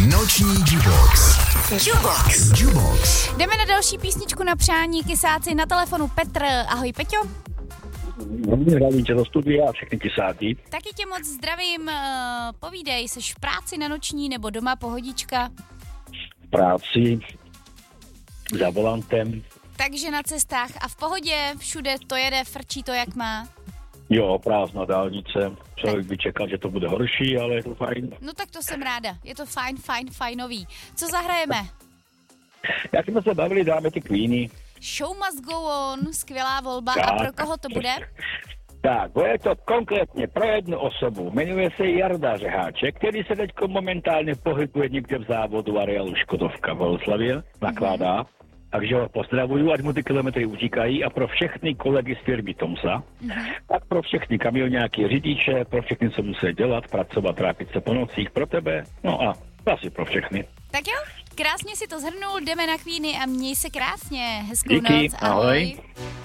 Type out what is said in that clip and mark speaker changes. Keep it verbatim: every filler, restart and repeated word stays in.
Speaker 1: Noční Jubox. Jubox. Jubox.
Speaker 2: Jdeme na další písničku na přání. Kysáci na telefonu Petr. Ahoj Peťo.
Speaker 3: Zdravím tě do studia a všechny kysáky.
Speaker 2: Taky tě moc zdravím. Povídej, seš v práci na noční nebo doma, pohodička?
Speaker 3: V práci, za volantem.
Speaker 2: Takže na cestách a v pohodě, všude to jede, frčí to jak má?
Speaker 3: Jo, prázdná dálnice. Člověk by čekal, že to bude horší, ale je to fajn.
Speaker 2: No tak to jsem ráda. Je to fajn, fajn, fajnový. Co zahrajeme?
Speaker 3: Jak jsme se bavili, dáme ty Queeny.
Speaker 2: Show must go on, skvělá volba.
Speaker 3: Tak.
Speaker 2: A pro koho to bude?
Speaker 3: Tak, bude to konkrétně pro jednu osobu. Jmenuje se Jarda Řeháček, který se teď momentálně pohybuje někde v závodu areálu Škodovka v Boleslavě, nakládá. Mm-hmm. Takže ho pozdravuju, ať mu ty kilometry utíkají a pro všechny kolegy z firmy Tomsa, mm-hmm. tak pro všechny kamionáky, řidiče, pro všechny, co musí dělat, pracovat, trápit se po nocích, pro tebe, no a asi pro všechny.
Speaker 2: Tak jo, krásně si to shrnul, jdeme na Queeny a měj se krásně, hezkou
Speaker 3: Díky,
Speaker 2: noc, ahoj.
Speaker 3: ahoj.